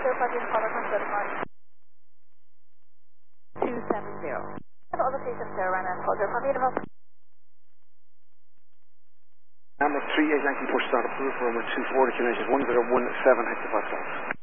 050, follow control departure. 270. Over 370, run and hold 050. Number 3894 start approved for runway 24 to 10117 hectopascals.